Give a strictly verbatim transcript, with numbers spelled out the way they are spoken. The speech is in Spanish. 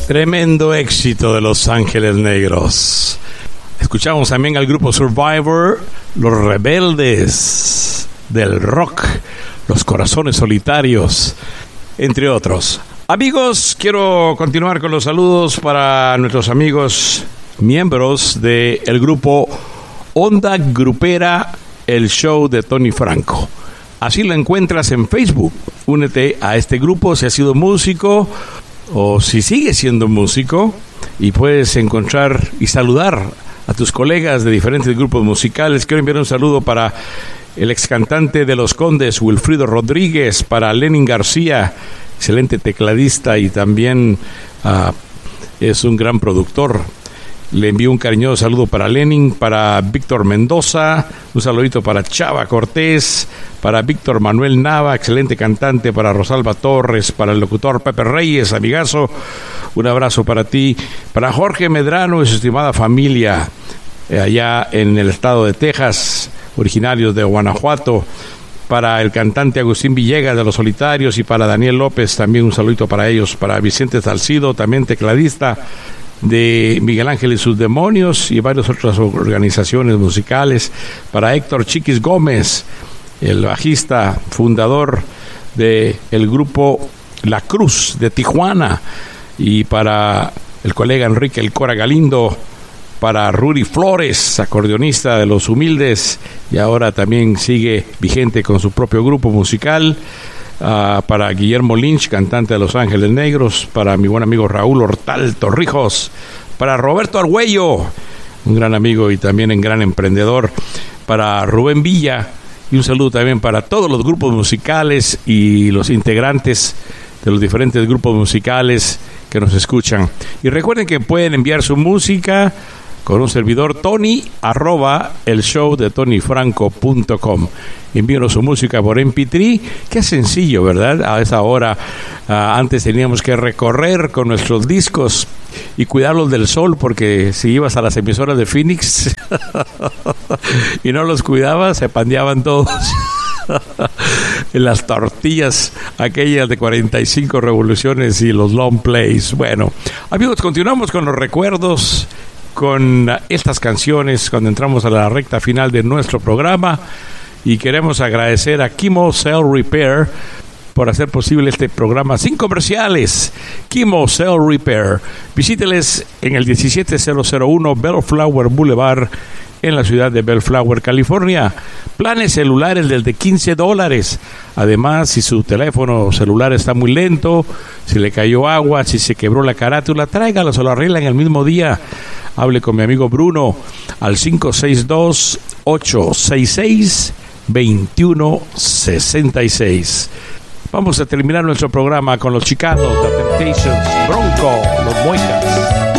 Tremendo éxito de Los Ángeles Negros. Escuchamos también al grupo Survivor, Los Rebeldes del Rock, Los Corazones Solitarios, entre otros. Amigos, quiero continuar con los saludos para nuestros amigos miembros del grupo Onda Grupera, el show de Tony Franco. Así lo encuentras en Facebook. Únete a este grupo si has sido músico o si sigues siendo músico y puedes encontrar y saludar a tus colegas de diferentes grupos musicales. Quiero enviar un saludo para el ex cantante de Los Condes, Wilfrido Rodríguez, para Lenin García, excelente tecladista y también uh, es un gran productor. Le envío un cariñoso saludo para Lenin, para Víctor Mendoza, un saludito para Chava Cortés, para Víctor Manuel Nava, excelente cantante, para Rosalba Torres, para el locutor Pepe Reyes, amigazo, un abrazo para ti, para Jorge Medrano y su estimada familia eh, allá en el estado de Texas, originarios de Guanajuato, para el cantante Agustín Villegas de Los Solitarios y para Daniel López, también un saludito para ellos, para Vicente Salcido, también tecladista de Miguel Ángel y sus Demonios y varias otras organizaciones musicales, para Héctor Chiquis Gómez, el bajista fundador del grupo La Cruz de Tijuana, y para el colega Enrique El Cora Galindo, para Rudy Flores, acordeonista de Los Humildes y ahora también sigue vigente con su propio grupo musical. Uh, para Guillermo Lynch, cantante de Los Ángeles Negros, para mi buen amigo Raúl Hortal Torrijos, para Roberto Argüello, un gran amigo y también un gran emprendedor, para Rubén Villa, y un saludo también para todos los grupos musicales y los integrantes de los diferentes grupos musicales que nos escuchan. Y recuerden que pueden enviar su música con un servidor, Tony, arroba el show de tony franco punto com. Envíenos su música por eme pe tres. Qué sencillo, ¿verdad? A esa hora, uh, antes teníamos que recorrer con nuestros discos y cuidarlos del sol, porque si ibas a las emisoras de Phoenix y no los cuidabas, se pandeaban todos. En las tortillas aquellas de cuarenta y cinco revoluciones y los long plays. Bueno, amigos, continuamos con los recuerdos, con estas canciones cuando entramos a la recta final de nuestro programa, y queremos agradecer a Kimo Cell Repair por hacer posible este programa sin comerciales. Kimo Cell Repair, visíteles en el diecisiete mil uno Bellflower Boulevard en la ciudad de Bellflower, California. Planes celulares desde quince dólares. Además, si su teléfono celular está muy lento, si le cayó agua, si se quebró la carátula, tráigalo, se lo arreglan el mismo día. Hable con mi amigo Bruno al cinco seis dos, ocho seis seis, dos uno seis seis. Vamos a terminar nuestro programa con los Chicanos, The Temptations, Bronco, los Moicas.